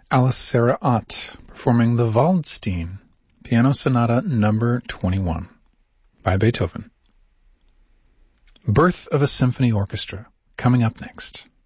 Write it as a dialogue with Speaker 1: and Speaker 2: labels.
Speaker 1: Alice Sarah Ott performing the Waldstein Piano Sonata No. 21 by Beethoven. Birth of a Symphony Orchestra, coming up next.